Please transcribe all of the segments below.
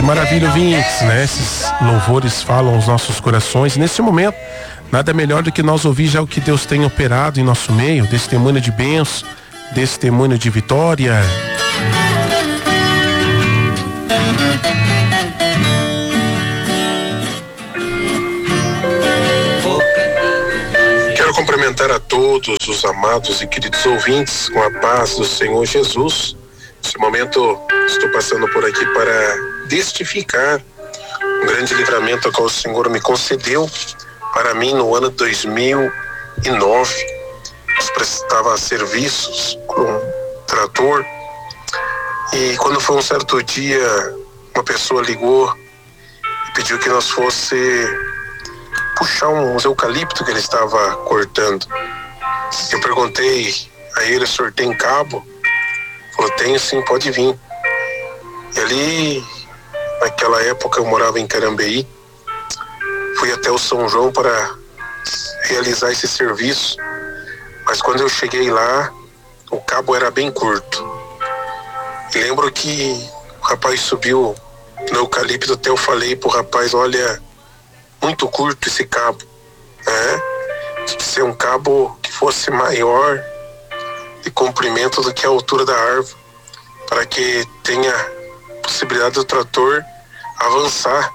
Maravilha, ouvintes, né? Esses louvores falam aos nossos corações. Nesse momento, nada melhor do que nós ouvir já o que Deus tem operado em nosso meio, testemunho de bênção, testemunho de vitória. Quero cumprimentar a todos os amados e queridos ouvintes com a paz do Senhor Jesus. Nesse momento, estou passando por aqui para testificar um grande livramento que o Senhor me concedeu para mim no ano de 2009. Eu prestava serviços com um trator e quando foi um certo dia, uma pessoa ligou e pediu que nós fosse puxar uns eucalipto que ele estava cortando. Eu perguntei a ele, o senhor tem cabo? Falou, tenho sim, pode vir. E ali, naquela época eu morava em Carambeí, fui até o São João para realizar esse serviço, mas quando eu cheguei lá, o cabo era bem curto. E lembro que o rapaz subiu no eucalipto, até eu falei pro rapaz, olha, muito curto esse cabo, né? Tinha que ser um cabo que fosse maior de comprimento do que a altura da árvore, para que tenha possibilidade do trator avançar.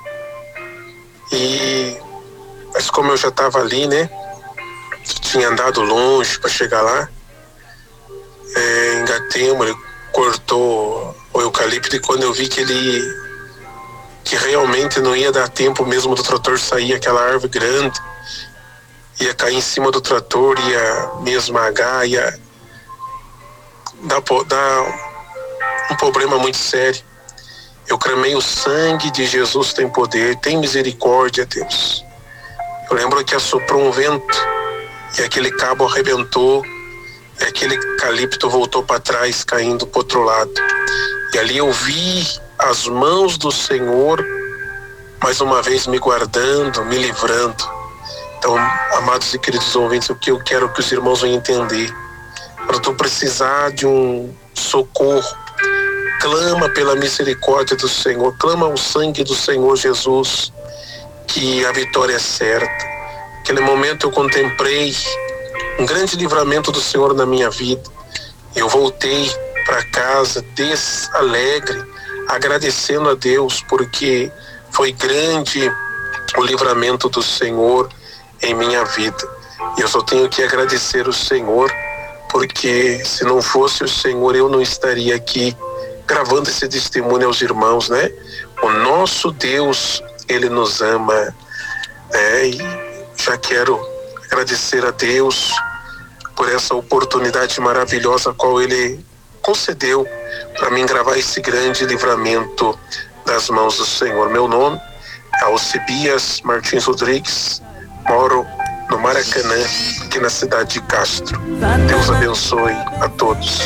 Mas como eu já estava ali, né, tinha andado longe para chegar lá, engatemos, ele cortou o eucalipto, e quando eu vi que realmente não ia dar tempo mesmo do trator sair, aquela árvore grande ia cair em cima do trator, ia me esmagar, ia dar um problema muito sério. Eu clamei, o sangue de Jesus tem poder, tem misericórdia, Deus. Eu lembro que assoprou um vento e aquele cabo arrebentou e aquele eucalipto voltou para trás, caindo para o outro lado. E ali eu vi as mãos do Senhor mais uma vez me guardando, me livrando. Então, amados e queridos ouvintes, o que eu quero que os irmãos venham entender, quando tu precisar de um socorro, clama pela misericórdia do Senhor, clama o sangue do Senhor Jesus, que a vitória é certa. Naquele momento eu contemplei um grande livramento do Senhor na minha vida. Eu voltei para casa alegre, agradecendo a Deus, porque foi grande o livramento do Senhor em minha vida. E eu só tenho que agradecer o Senhor, porque se não fosse o Senhor, eu não estaria aqui gravando esse testemunho aos irmãos, né? O nosso Deus, Ele nos ama, né? E já quero agradecer a Deus por essa oportunidade maravilhosa a qual Ele concedeu para mim gravar esse grande livramento das mãos do Senhor. Meu nome é Alcibias Martins Rodrigues, moro no Maracanã, aqui na cidade de Castro. Deus abençoe a todos.